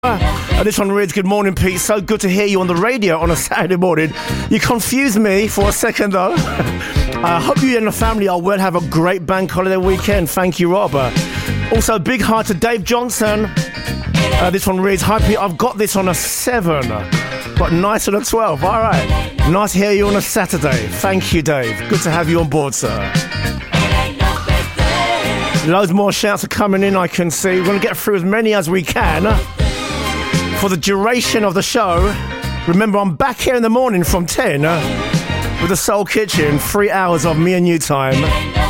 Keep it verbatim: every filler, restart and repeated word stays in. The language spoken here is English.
Uh, this one reads, good morning, Pete. So good to hear you on the radio on a Saturday morning. You confused me for a second, though. I uh, hope you and the family are well. Have a great bank holiday weekend. Thank you, Rob. Uh, also, big hi to Dave Johnson. Uh, this one reads, hi, Pete. I've got this on a seven, but nice on a twelve. All right. Nice to hear you on a Saturday. Thank you, Dave. Good to have you on board, sir. Loads more shouts are coming in, I can see. We're going to get through as many as we can for the duration of the show. Remember, I'm back here in the morning from ten uh, with the Soul Kitchen. Three hours of me and you time.